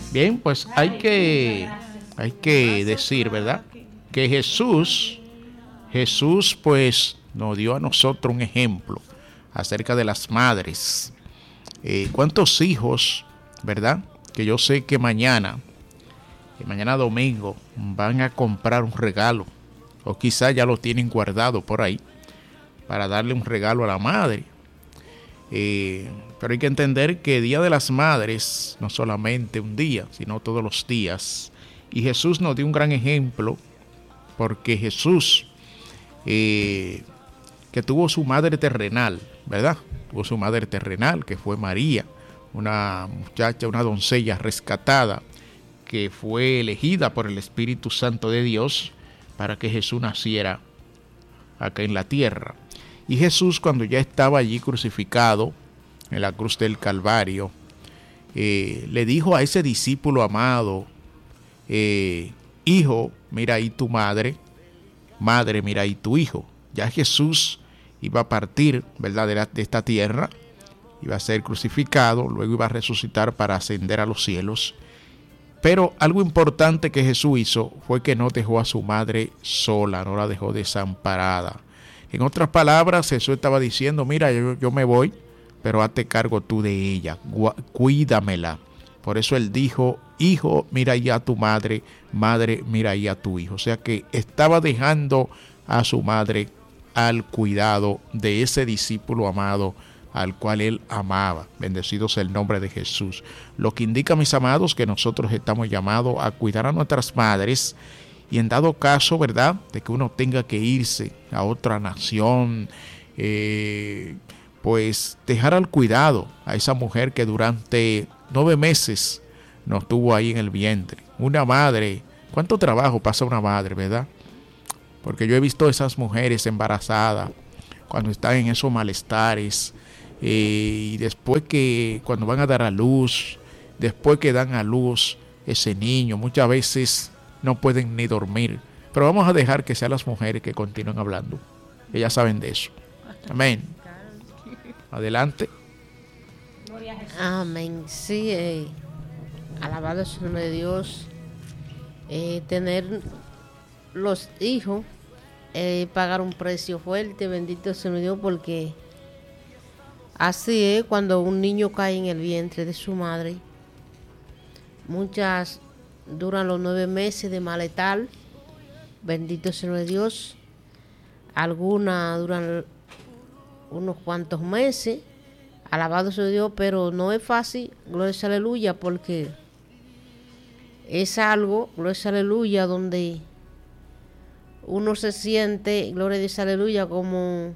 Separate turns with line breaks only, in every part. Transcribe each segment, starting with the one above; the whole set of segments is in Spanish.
Bien, pues hay que decir, ¿verdad? Que Jesús pues nos dio a nosotros un ejemplo acerca de las madres. ¿Cuántos hijos, verdad? Que yo sé que mañana domingo, van a comprar un regalo, o quizás ya lo tienen guardado por ahí, para darle un regalo a la madre. Pero hay que entender que Día de las Madres no solamente un día, sino todos los días. Y Jesús nos dio un gran ejemplo, porque Jesús, que tuvo su madre terrenal, ¿verdad? Tuvo su madre terrenal, que fue María, una muchacha, una doncella rescatada, que fue elegida por el Espíritu Santo de Dios para que Jesús naciera acá en la tierra. Y Jesús, cuando ya estaba allí crucificado en la cruz del Calvario, le dijo a ese discípulo amado, hijo, mira ahí tu madre, madre, mira ahí tu hijo. Ya Jesús iba a partir, ¿verdad?, de esta tierra, iba a ser crucificado, luego iba a resucitar para ascender a los cielos. Pero algo importante que Jesús hizo fue que no dejó a su madre sola, no la dejó desamparada. En otras palabras, Jesús estaba diciendo, mira, yo me voy, pero hazte cargo tú de ella, cuídamela. Por eso él dijo, hijo, mira ahí a tu madre, madre, mira ahí a tu hijo. O sea que estaba dejando a su madre al cuidado de ese discípulo amado al cual él amaba. Bendecido sea el nombre de Jesús. Lo que indica, mis amados, que nosotros estamos llamados a cuidar a nuestras madres, y en dado caso, ¿verdad?, de que uno tenga que irse a otra nación, pues dejar al cuidado a esa mujer que durante 9 meses nos tuvo ahí en el vientre. Una madre, ¿cuánto trabajo pasa una madre, verdad? Porque yo he visto esas mujeres embarazadas cuando están en esos malestares, y después que cuando van a dar a luz, después que dan a luz ese niño, muchas veces no pueden ni dormir. Pero vamos a dejar que sean las mujeres que continúen hablando. Ellas saben de eso. Amén. Adelante.
Amén. Sí, alabado sea el nombre de Dios. Tener los hijos, pagar un precio fuerte, bendito sea Dios, porque así es cuando un niño cae en el vientre de su madre. Muchas duran los 9 meses de maletal, bendito sea Dios. Algunas duran unos cuantos meses, alabado sea Dios, pero no es fácil, gloria a aleluya, porque es algo, gloria a aleluya, donde uno se siente, gloria a Dios, aleluya, como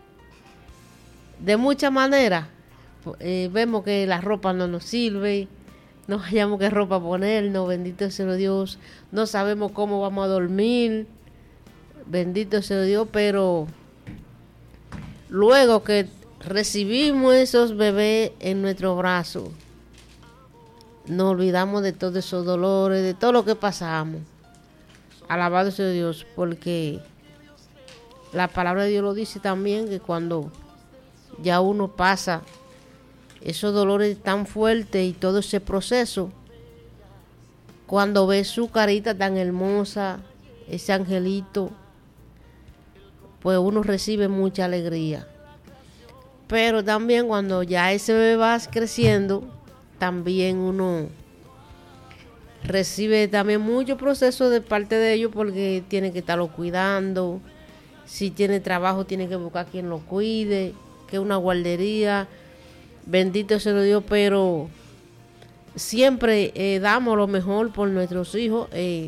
de muchas maneras. Vemos que la ropa no nos sirve, no hallamos qué ropa ponernos, bendito sea Dios, no sabemos cómo vamos a dormir, bendito sea Dios, pero luego que recibimos esos bebés en nuestro brazo, nos olvidamos de todos esos dolores, de todo lo que pasamos. Alabado sea Dios, porque la palabra de Dios lo dice también, que cuando ya uno pasa esos dolores tan fuertes y todo ese proceso, cuando ve su carita tan hermosa, ese angelito, pues uno recibe mucha alegría. Pero también cuando ya ese bebé va creciendo, también uno recibe también mucho proceso de parte de ellos, porque tiene que estarlo cuidando. Si tiene trabajo, tiene que buscar quien lo cuide, que una guardería, bendito sea Dios, pero siempre damos lo mejor por nuestros hijos.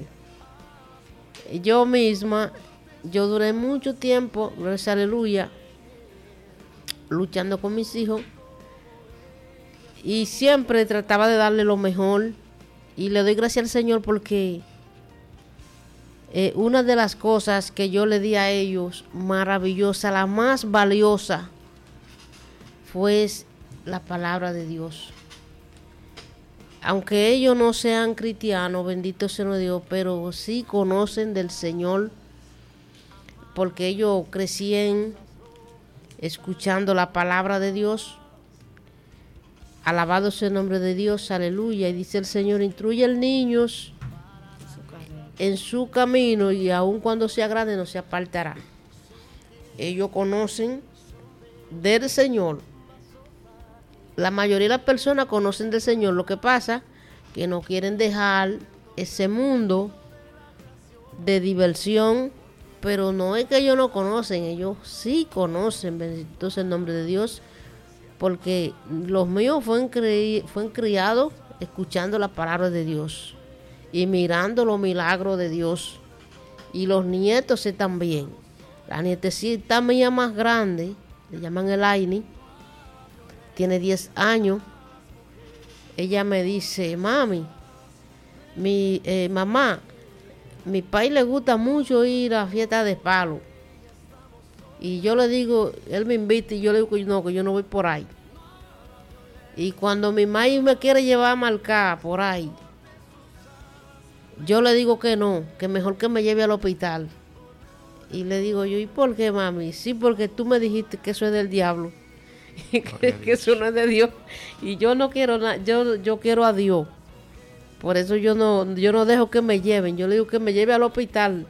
Yo misma, yo duré mucho tiempo, gracias a aleluya, luchando con mis hijos, y siempre trataba de darle lo mejor, y le doy gracias al Señor porque una de las cosas que yo le di a ellos, maravillosa, la más valiosa, fue la palabra de Dios. Aunque ellos no sean cristianos, bendito sea Dios, pero sí conocen del Señor, porque ellos crecían escuchando la palabra de Dios. Alabado sea el nombre de Dios, aleluya. Y dice el Señor, instruye al niño en su camino y aun cuando sea grande no se apartará. Ellos conocen del Señor. La mayoría de las personas conocen del Señor. Lo que pasa que no quieren dejar ese mundo de diversión, pero no es que ellos no conocen, ellos sí conocen, bendito sea el nombre de Dios, porque los míos fueron criados escuchando la palabra de Dios y mirando los milagros de Dios, y los nietos también. La nietecita mía más grande, le llaman Elaine, tiene 10 años. Ella me dice, mami, mamá, mi país le gusta mucho ir a fiestas de palo. Y yo le digo, él me invita y yo le digo que yo no voy por ahí. Y cuando mi maíz me quiere llevar a marcar por ahí, yo le digo que no, que mejor que me lleve al hospital. Y le digo yo, ¿y por qué, mami? Sí, porque tú me dijiste que eso es del diablo, que eso no es de Dios. Y yo no quiero nada, yo quiero a Dios. Por eso yo no dejo que me lleven. Yo le digo que me lleve al hospital.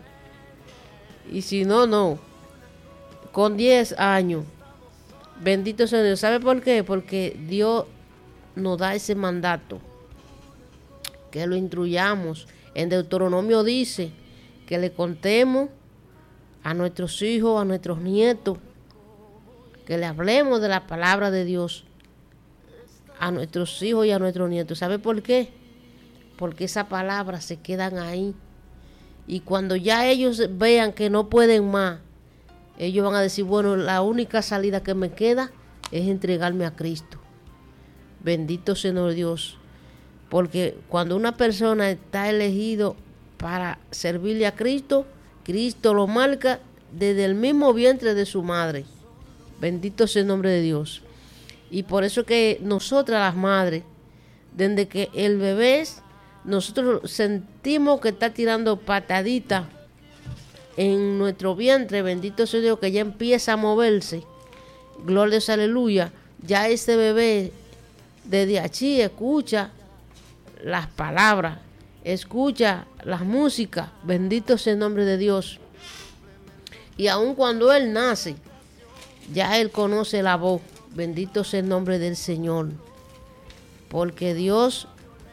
Y si no, no. Con 10 años. Bendito sea Dios. ¿Sabe por qué? Porque Dios nos da ese mandato. Que lo instruyamos. En Deuteronomio dice que le contemos a nuestros hijos, a nuestros nietos, que le hablemos de la palabra de Dios a nuestros hijos y a nuestros nietos. ¿Sabe por qué? Porque esas palabras se quedan ahí. Y cuando ya ellos vean que no pueden más, ellos van a decir, bueno, la única salida que me queda es entregarme a Cristo. Bendito Señor Dios. Porque cuando una persona está elegido para servirle a Cristo, Cristo lo marca desde el mismo vientre de su madre. Bendito sea el nombre de Dios. Y por eso que nosotras las madres, desde que el bebé, nosotros sentimos que está tirando pataditas en nuestro vientre, bendito sea Dios, que ya empieza a moverse. Gloria a Dios, aleluya. Ya ese bebé desde allí escucha las palabras, escucha las músicas, bendito sea el nombre de Dios. Y aun cuando él nace, ya él conoce la voz, bendito sea el nombre del Señor. Porque Dios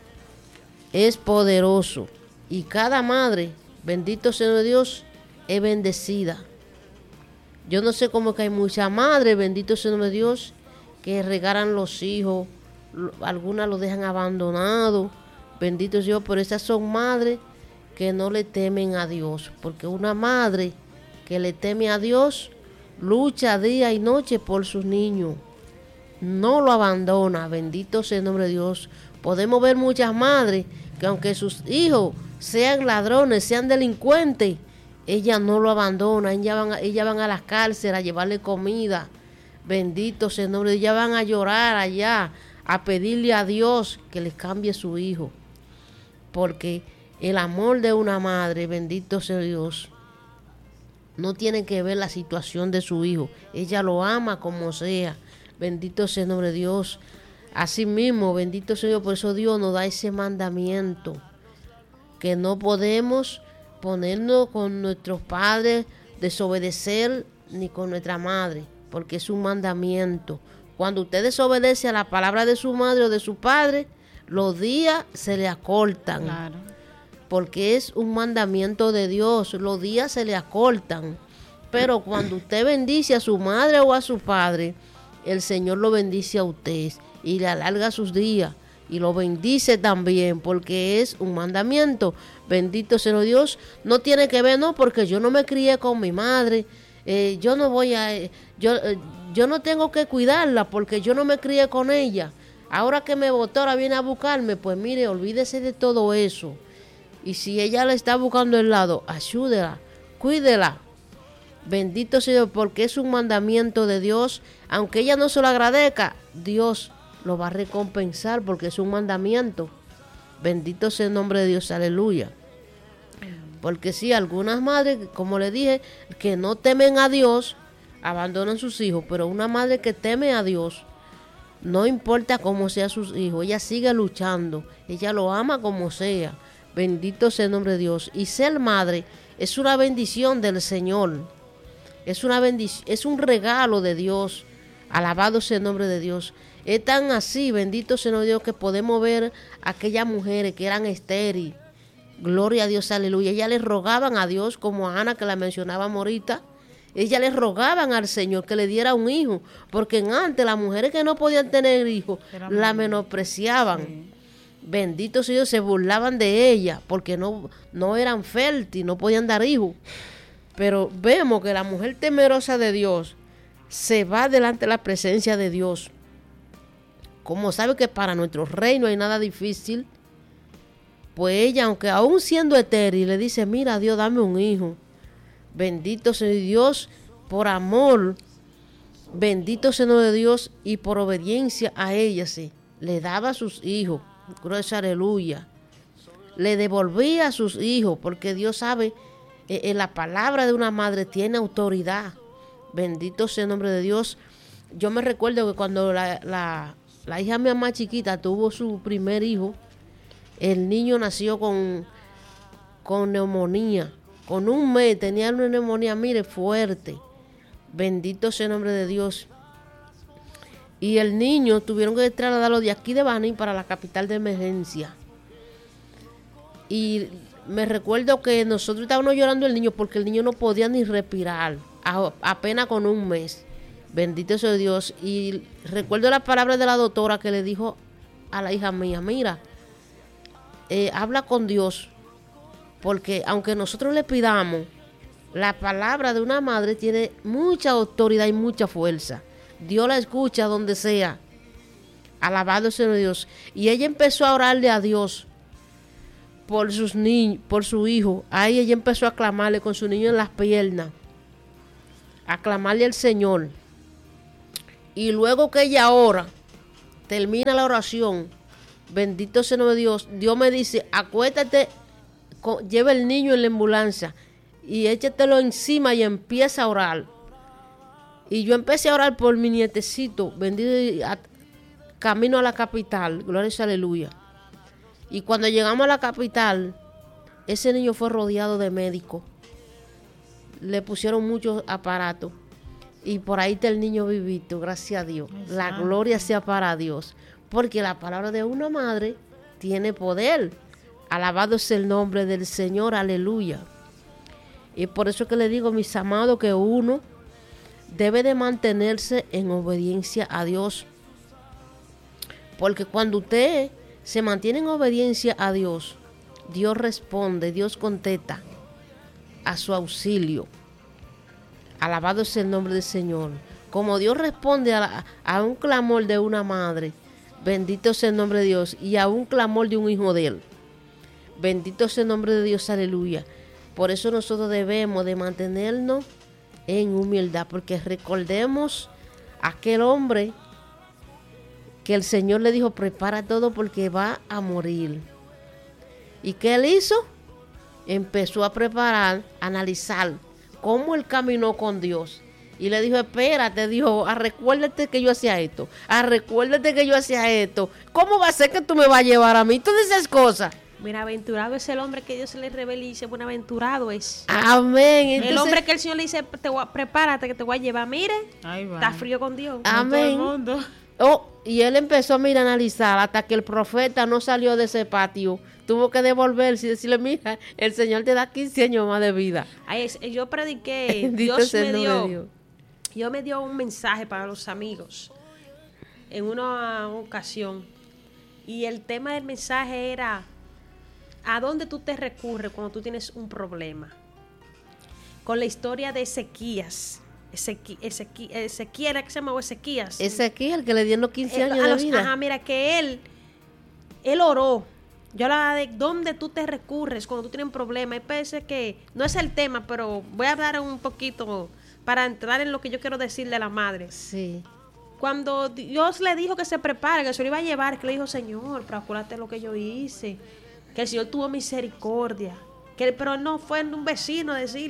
es poderoso y cada madre, bendito sea Dios, es bendecida. Yo no sé cómo que hay muchas madres, bendito sea Dios, que regalan los hijos, algunas los dejan abandonados, bendito sea Dios, pero esas son madres que no le temen a Dios, porque una madre que le teme a Dios lucha día y noche por sus niños, no lo abandona, bendito sea el nombre de Dios. Podemos ver muchas madres que aunque sus hijos sean ladrones, sean delincuentes, ellas no lo abandonan, ellas van a las cárceles a llevarle comida, bendito sea el nombre de Dios. Ellas van a llorar allá, a pedirle a Dios que les cambie su hijo, porque el amor de una madre, bendito sea Dios, no tiene que ver la situación de su hijo, ella lo ama como sea, bendito sea el nombre de Dios. Así mismo, bendito sea Dios, por eso Dios nos da ese mandamiento, que no podemos ponernos con nuestros padres, desobedecer ni con nuestra madre, porque es un mandamiento. Cuando usted desobedece a la palabra de su madre o de su padre, los días se le acortan. Claro. Porque es un mandamiento de Dios, los días se le acortan. Pero cuando usted bendice a su madre o a su padre, el Señor lo bendice a usted y le alarga sus días y lo bendice también, porque es un mandamiento. Bendito sea Dios. No tiene que ver, no, porque yo no me crié con mi madre, yo no voy a, yo no tengo que cuidarla porque yo no me crié con ella. Ahora que me botó, ahora viene a buscarme. Pues mire, olvídese de todo eso. Y si ella le está buscando el lado, ayúdela, cuídela. Bendito sea Dios, porque es un mandamiento de Dios. Aunque ella no se lo agradezca, Dios lo va a recompensar porque es un mandamiento. Bendito sea el nombre de Dios, aleluya. Porque sí, algunas madres, como le dije, que no temen a Dios, abandonan sus hijos, pero una madre que teme a Dios, No importa cómo sean sus hijos, ella sigue luchando, ella lo ama como sea. Bendito sea el nombre de Dios. Y ser madre es una bendición del Señor. Es una bendición, es un regalo de Dios. Alabado sea el nombre de Dios. Es tan así, bendito sea el nombre de Dios, que podemos ver aquellas mujeres que eran estériles. Gloria a Dios, aleluya. Ellas le rogaban a Dios, como a Ana, que la mencionábamos ahorita. Ellas le rogaban al Señor que le diera un hijo, porque antes las mujeres que no podían tener hijos la menospreciaban. Sí. Bendito sea Dios, se burlaban de ella porque no eran fértiles, no podían dar hijos. Pero vemos que la mujer temerosa de Dios se va delante de la presencia de Dios. Como sabe que para nuestro reino no hay nada difícil, pues ella, aunque aún siendo estéril, le dice: mira, Dios, dame un hijo. Bendito sea Dios por amor, bendito sea el nombre de Dios, y por obediencia a ella, sí, le daba a sus hijos, gloria, aleluya, le devolvía a sus hijos, porque Dios sabe, en la palabra de una madre tiene autoridad. Bendito sea el nombre de Dios. Yo me recuerdo que cuando la hija mía más chiquita tuvo su primer hijo, el niño nació con neumonía. Con un mes tenía una neumonía, mire, fuerte. Bendito sea el nombre de Dios. Y el niño tuvieron que trasladarlo de aquí de Baní para la capital de emergencia. Y me recuerdo que nosotros estábamos llorando el niño porque el niño no podía ni respirar, apenas con un mes. Bendito sea Dios. Y recuerdo las palabras de la doctora que le dijo a la hija mía: mira, habla con Dios. Porque aunque nosotros le pidamos, la palabra de una madre tiene mucha autoridad y mucha fuerza. Dios la escucha donde sea. Alabado sea Dios. Y ella empezó a orarle a Dios por sus niños, por su hijo. Ahí ella empezó a clamarle con su niño en las piernas, a clamarle al Señor. Y luego que ella ora, termina la oración, bendito sea el nombre de Dios. Dios me dice: acuéstate, lleva el niño en la ambulancia y échatelo encima y empieza a orar. Y yo empecé a orar por mi nietecito, bendito, camino a la capital, gloria a aleluya. Y cuando llegamos a la capital, ese niño fue rodeado de médicos. Le pusieron muchos aparatos. Y por ahí está el niño vivito, gracias a Dios. Exacto. La gloria sea para Dios. Porque la palabra de una madre tiene poder. Alabado sea el nombre del Señor, aleluya. Y por eso que le digo, mis amados, que uno debe de mantenerse en obediencia a Dios. Porque cuando usted se mantiene en obediencia a Dios, Dios responde, Dios contesta a su auxilio. Alabado sea el nombre del Señor. Como Dios responde a un clamor de una madre, bendito sea el nombre de Dios, y a un clamor de un hijo de Él. Bendito sea el nombre de Dios, aleluya. Por eso nosotros debemos de mantenernos en humildad, porque recordemos aquel hombre que el Señor le dijo: prepara todo porque va a morir. ¿Y qué él hizo? Empezó a preparar, a analizar cómo él caminó con Dios. Y le dijo: espérate, dijo, recuérdate que yo hacía esto, recuérdate que yo hacía esto. ¿Cómo va a ser que tú me vas a llevar a mí? Todas esas cosas.
Bienaventurado es el hombre que Dios se le revela y dice: buenaventurado es.
Amén. Entonces,
el hombre que el Señor le dice: prepárate que te voy a llevar. Mire, está frío con Dios.
Amén.
Con todo el mundo.
Y él empezó a analizar hasta que el profeta no salió de ese patio. Tuvo que devolverse y decirle: mira, el Señor te da 15 años más de vida.
Yo prediqué, Dios me dio un mensaje para los amigos en una ocasión. Y el tema del mensaje era: ¿a dónde tú te recurres cuando tú tienes un problema? Con la historia de Ezequías. Ezequiel, ¿qué se llama? Ezequías.
Ezequiel, que le dieron los 15 años de vida.
Ajá, mira, que él oró. Yo hablaba de dónde tú te recurres cuando tú tienes un problema. Y parece que no es el tema, pero voy a hablar un poquito para entrar en lo que yo quiero decirle a la madre.
Sí.
Cuando Dios le dijo que se prepare, que se lo iba a llevar, que le dijo: Señor, procúrate lo que yo hice. Que el Señor tuvo misericordia. Pero no fue un vecino a decirle: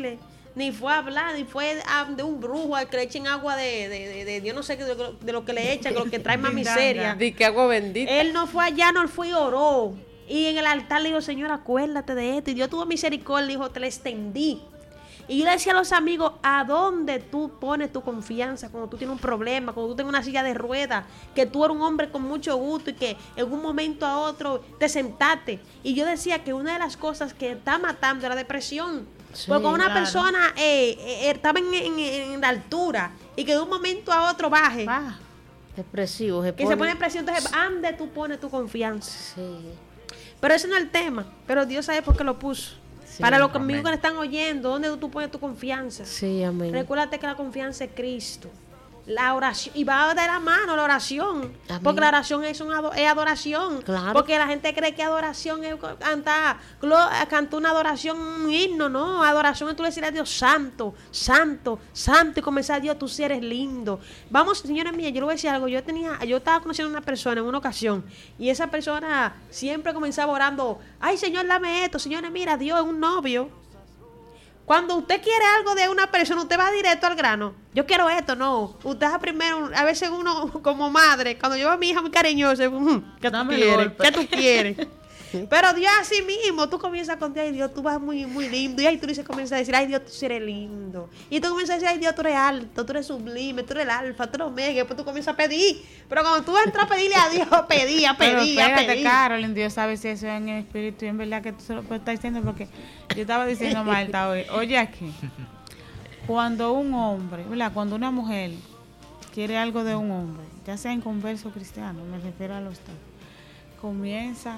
ni fue a hablar, ni fue de un brujo al que le echen agua de yo no sé de lo que le echan, lo que trae más miseria.
De que agua bendita.
Él no fue allá, no fue y oró. Y en el altar le dijo, Señor, acuérdate de esto. Y Dios tuvo misericordia, le dijo, te la extendí. Y yo le decía a los amigos, ¿a dónde tú pones tu confianza cuando tú tienes un problema, cuando tú tienes una silla de ruedas, que tú eres un hombre con mucho gusto y que en un momento a otro te sentaste? Y yo decía que una de las cosas que está matando es la depresión. Sí, porque cuando una persona estaba en la altura y que de un momento a otro baje.
Depresivo.
Se pone depresión, entonces, ¿dónde tú pones tu confianza? Sí. Pero ese no es el tema, pero Dios sabe por qué lo puso. Sí, para los amigos que le están oyendo, ¿dónde tú pones tu confianza?
Sí, amén.
Recuérdate que la confianza es Cristo. La oración, y va de la mano la oración,
amén.
Porque la oración es adoración.
Claro.
Porque la gente cree que adoración es cantar una adoración, un himno, no. Adoración es tú decir a Dios, santo, santo, santo, y comenzar a Dios, tú sí eres lindo. Vamos, señores mías, yo le voy a decir algo. Yo estaba conociendo a una persona en una ocasión, y esa persona siempre comenzaba orando, ay, Señor, dame esto, señores, mira, Dios es un novio. Cuando usted quiere algo de una persona, usted va directo al grano. Yo quiero esto, no. Usted va primero, a veces uno como madre, cuando yo veo a mi hija muy cariñosa, ¿qué tú quieres? ¿Qué tú quieres? Pero Dios así mismo, tú comienzas con Dios, ay Dios, tú vas muy, muy lindo. Y ahí tú comienzas a decir, ay Dios, tú eres lindo. Y tú comienzas a decir, ay Dios, tú eres alto, tú eres sublime, tú eres el alfa, tú eres omega. Y después tú comienzas a pedir. Pero cuando tú entras a pedirle a Dios, pedía.
Pero espérate, Carolyn, Dios sabe si eso es en el espíritu y en verdad que tú se lo estás diciendo, porque yo estaba diciendo Marta hoy. Oye aquí, cuando un hombre, ¿verdad? Cuando una mujer quiere algo de un hombre, ya sea en converso cristiano, me refiero a los dos, comienza...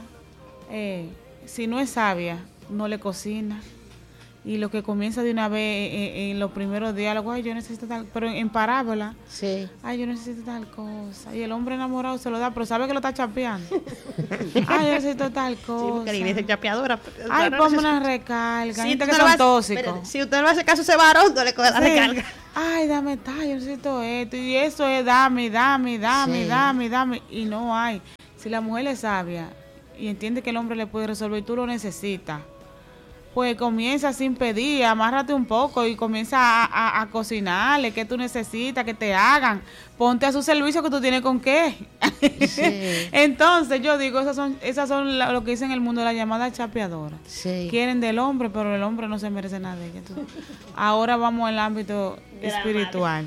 si no es sabia, no le cocina. Y lo que comienza de una vez en los primeros diálogos, ay, yo necesito tal, pero en parábola,
sí.
Ay, yo necesito tal cosa. Y el hombre enamorado se lo da, pero sabe que lo está chapeando. Ay, yo necesito tal cosa. Sí,
porque la iglesia es chapeadora.
Ay, ponme una recarga. Gente que son tóxicos.
Si usted no hace caso a ese varón, no le coge la recarga.
Ay, dame tal, yo necesito esto. Y eso es dame. Y no hay. Si la mujer es sabia y entiende que el hombre le puede resolver y tú lo necesitas, pues comienza sin pedir, amárrate un poco y comienza a cocinarle, que tú necesitas, que te hagan, ponte a su servicio que tú tienes con qué. Sí. Entonces yo digo, esas son lo que dicen en el mundo, la llamada chapeadora.
Sí.
Quieren del hombre, pero el hombre no se merece nada de ella. Ahora vamos al ámbito espiritual.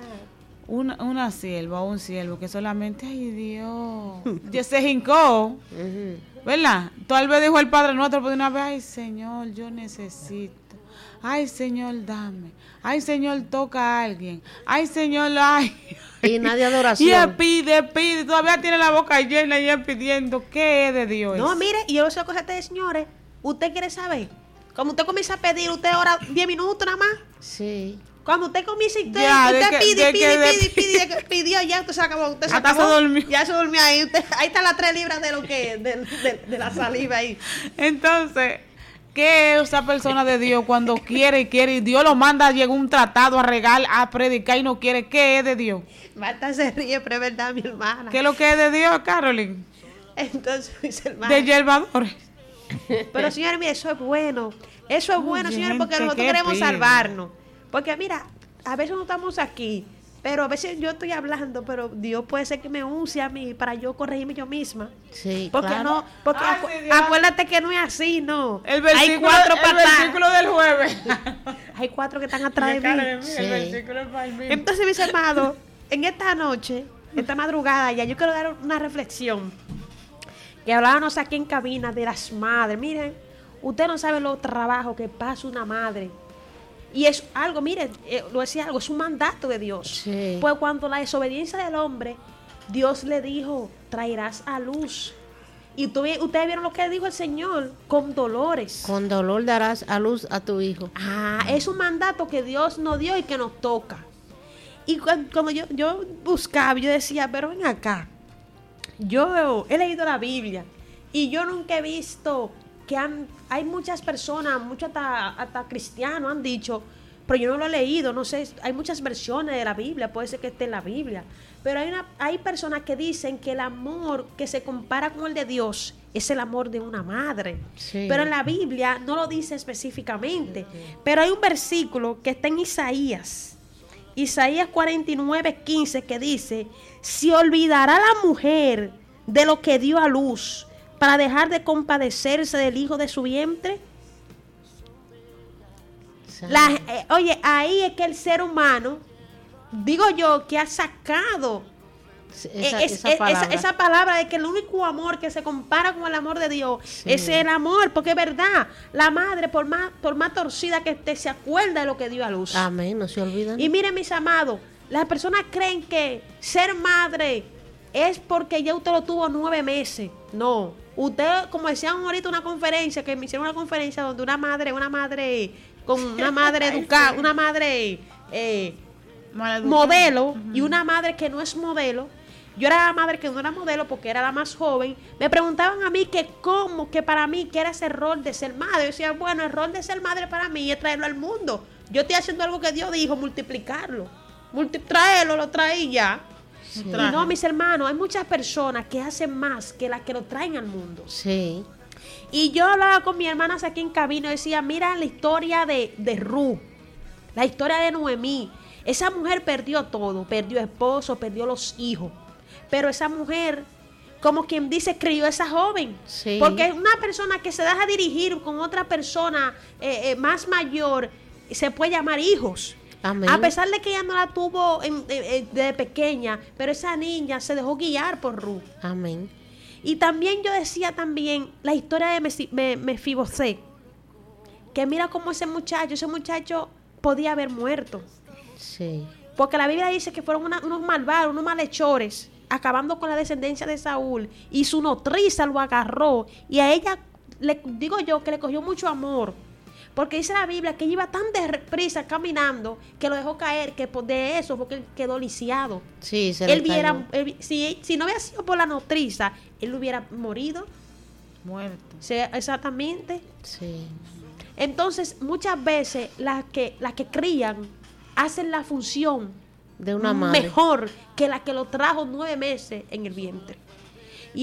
Una sierva o un siervo que solamente, ay Dios se hincó, ¿verdad? Tal vez dijo el Padre Nuestro, pero de una vez, ay Señor, yo necesito, ay Señor, dame, ay Señor, toca a alguien, ay Señor, ay.
Y nadie adoración.
Y él pide, todavía tiene la boca llena y él pidiendo, ¿qué es de Dios?
No, mire, y yo sé cosas de señores, usted quiere saber, como usted comienza a pedir, usted ora 10 minutos nada más.
Sí.
Cuando usted comienza y usted pidió, ya usted se acabó, ya se durmió ahí, ahí están las 3 libras de la saliva ahí.
Entonces, ¿qué es esa persona de Dios cuando quiere y Dios lo manda a llegar un tratado a regar, a predicar y no quiere? ¿Qué es de Dios?
Marta se ríe, pero es verdad, mi hermana.
¿Qué es lo que es de Dios, Carolyn?
Entonces, mis hermanos.
De yerbadores.
Pero señores, mire, eso es bueno, señores, porque nosotros queremos salvarnos. Porque mira, a veces no estamos aquí, pero a veces yo estoy hablando, pero Dios puede ser que me use a mí para yo corregirme yo misma.
Sí,
porque
claro.
no, porque acuérdate que no es así, no.
El versículo del jueves.
Hay 4 que están atrás de mí.
Sí. El versículo es para mí.
Entonces, mis hermanos, en esta noche, esta madrugada ya, yo quiero dar una reflexión. Que hablábamos aquí en cabina de las madres. Miren, usted no sabe los trabajos que pasa una madre. Y es algo, miren, lo decía algo, es un mandato de Dios.
Sí.
Pues cuando la desobediencia del hombre, Dios le dijo, traerás a luz. Y ustedes vieron lo que dijo el Señor, con dolores.
Con dolor darás a luz a tu hijo.
Es un mandato que Dios nos dio y que nos toca. Y cuando yo buscaba, yo decía, pero ven acá. Yo he leído la Biblia y yo nunca he visto que hay muchas personas, muchos hasta cristianos han dicho, pero yo no lo he leído, no sé, hay muchas versiones de la Biblia, puede ser que esté en la Biblia, pero hay personas que dicen que el amor que se compara con el de Dios es el amor de una madre.
Sí.
Pero en la Biblia no lo dice específicamente. Pero hay un versículo que está en Isaías 49:15, que dice: ¿se olvidará la mujer de lo que dio a luz para dejar de compadecerse del hijo de su vientre? Oye, ahí es que el ser humano, digo yo, que ha sacado esa palabra de que el único amor que se compara con el amor de Dios es el amor, porque es verdad, la madre, por más torcida que esté, se acuerda de lo que dio a luz.
Amén, no se olvidan.
Y miren, mis amados, las personas creen que ser madre es porque ya usted lo tuvo 9 meses. No, usted, como decían ahorita una conferencia, que me hicieron una conferencia donde una madre con una madre educada, una madre modelo y una madre que no es modelo. Yo era la madre que no era modelo porque era la más joven. Me preguntaban a mí que cómo, que para mí, que era ese rol de ser madre. Yo decía, bueno, el rol de ser madre para mí es traerlo al mundo. Yo estoy haciendo algo que Dios dijo, multiplicarlo. Traerlo, lo traí ya.
Sí.
Y no, mis hermanos, hay muchas personas que hacen más que las que lo traen al mundo.
Sí.
Y yo hablaba con mis hermanas aquí en cabina y decía, mira la historia de Ruth, la historia de Noemí. Esa mujer perdió todo, perdió esposo, perdió los hijos. Pero esa mujer, como quien dice, crió a esa joven.
Sí. Porque
una persona que se deja dirigir con otra persona más mayor, se puede llamar hijos.
Amén.
A pesar de que ella no la tuvo de pequeña, pero esa niña se dejó guiar por Ruth.
Amén.
Y también yo decía la historia de Mefiboset, que mira cómo ese muchacho podía haber muerto.
Sí.
Porque la Biblia dice que fueron unos malvados, unos malhechores, acabando con la descendencia de Saúl, y su nodriza lo agarró, y a ella, digo yo, que le cogió mucho amor, porque dice la Biblia que ella iba tan deprisa caminando que lo dejó caer, que de eso fue que él quedó lisiado.
Sí, se
él
le cayó.
Si no hubiera sido por la nodriza, él hubiera morido.
Muerto.
Sí, exactamente.
Sí.
Entonces, muchas veces las que crían hacen la función
de una madre
mejor que la que lo trajo 9 meses en el vientre.